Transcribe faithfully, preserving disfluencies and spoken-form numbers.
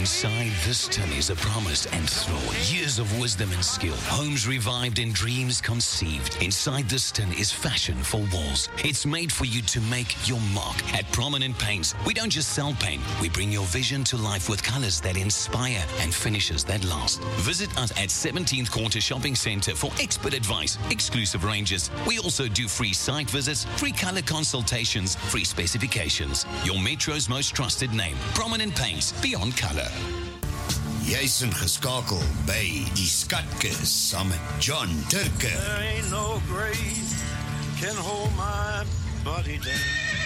Inside this tin is a promise and thrill. Years of wisdom and skill. Homes revived and dreams conceived. Inside this tin is fashion for walls. It's made for you to make your mark. At Prominent Paints, we don't just sell paint. We bring your vision to life with colors that inspire and finishes that last. Visit us at seventeenth Quarter Shopping Center for expert advice, exclusive ranges. We also do free site visits, free color consultations, free specifications. Your Metro's most trusted name. Prominent Paints, beyond color. Jy's ingeskakel by die Skatkis saam met John Turker. There ain't no grave can hold my body down.